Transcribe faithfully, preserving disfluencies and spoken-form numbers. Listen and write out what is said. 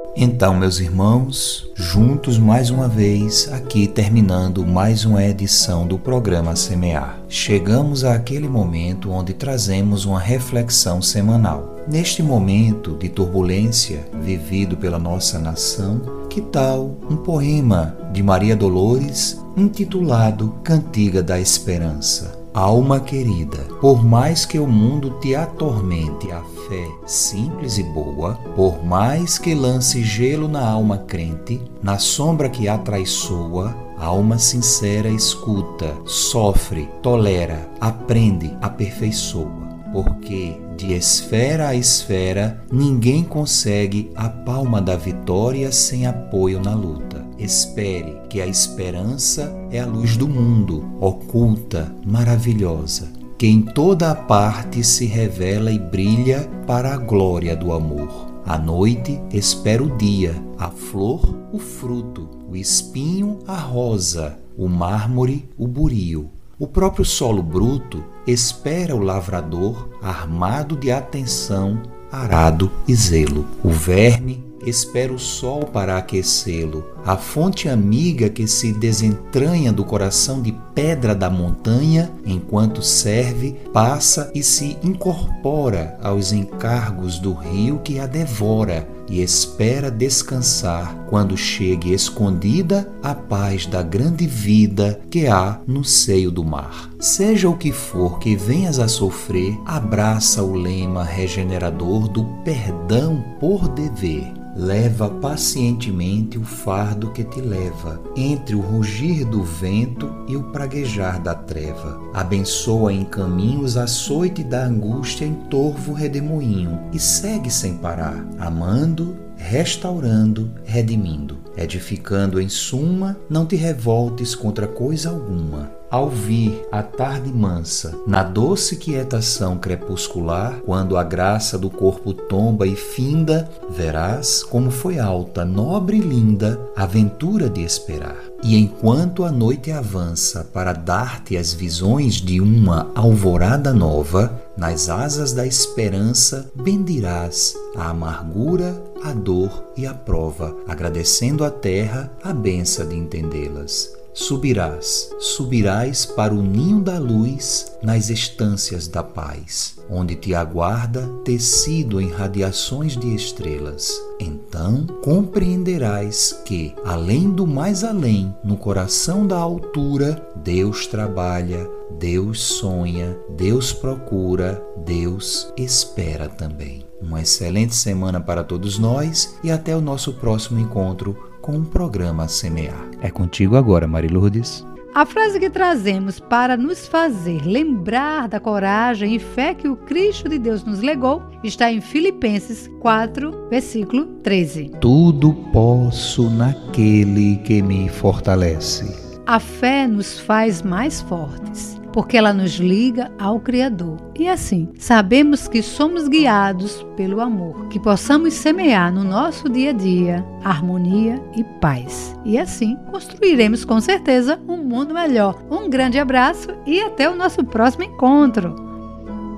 Então, meus irmãos, juntos mais uma vez, aqui terminando mais uma edição do programa Semear. Chegamos àquele momento onde trazemos uma reflexão semanal. Neste momento de turbulência vivido pela nossa nação, que tal um poema de Maria Dolores intitulado Cantiga da Esperança? Alma querida, por mais que o mundo te atormente a fé simples e boa, por mais que lance gelo na alma crente, na sombra que a traiçoa, a alma sincera escuta, sofre, tolera, aprende, aperfeiçoa. Porque de esfera a esfera ninguém consegue a palma da vitória sem apoio na luta. Espere que a esperança é a luz do mundo, oculta, maravilhosa, que em toda a parte se revela e brilha para a glória do amor. À noite espera o dia, a flor, o fruto, o espinho, a rosa, o mármore, o burio. O próprio solo bruto espera o lavrador armado de atenção, arado e zelo. O verme espera o sol para aquecê-lo. A fonte amiga que se desentranha do coração de pedra da montanha, enquanto serve, passa e se incorpora aos encargos do rio que a devora e espera descansar quando chegue escondida a paz da grande vida que há no seio do mar. Seja o que for que venhas a sofrer, abraça o lema regenerador do perdão por dever. Leva pacientemente o fardo que te leva, entre o rugir do vento e o praguejar da treva. Abençoa em caminhos a açoite da angústia em torvo redemoinho, e segue sem parar, amando, restaurando, redimindo. Edificando em suma, não te revoltes contra coisa alguma. Ao vir a tarde mansa, na doce quietação crepuscular, quando a graça do corpo tomba e finda, verás como foi alta, nobre e linda a ventura de esperar. E enquanto a noite avança para dar-te as visões de uma alvorada nova, nas asas da esperança bendirás a amargura, a dor e a prova, agradecendo à terra a benção de entendê-las. Subirás, subirás para o ninho da luz nas estâncias da paz, onde te aguarda tecido em radiações de estrelas. Então compreenderás que, além do mais além, no coração da altura, Deus trabalha, Deus sonha, Deus procura, Deus espera também. Uma excelente semana para todos nós e até o nosso próximo encontro com o programa Semear. É contigo agora, Mari Lourdes. A frase que trazemos para nos fazer lembrar da coragem e fé que o Cristo de Deus nos legou está em Filipenses quatro, versículo treze. Tudo posso naquele que me fortalece. A fé nos faz mais fortes, porque ela nos liga ao Criador. E assim, sabemos que somos guiados pelo amor, que possamos semear no nosso dia a dia harmonia e paz. E assim, construiremos com certeza um mundo melhor. Um grande abraço e até o nosso próximo encontro.